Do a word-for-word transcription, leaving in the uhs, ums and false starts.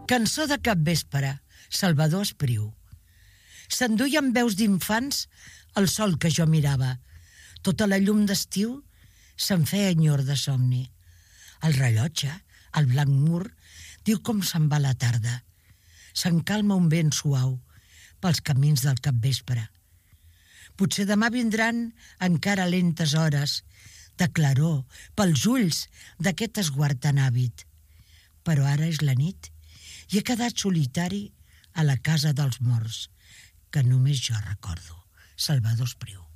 Cançó de capvespre, Salvador Espriu. S'enduia amb veus d'infants el sol que jo mirava. Tota la llum d'estiu se'n feia enyor de somni. El rellotge, el blanc mur, diu com se'n va la tarda. Se'n calma un vent suau pels camins del capvespre. Potser demà vindran encara lentes hores de claror pels ulls d'aquest esguard tan àvid. Però ara és la nit i he quedat solitari a la casa dels morts, que només jo recordo. Salvador Espriu.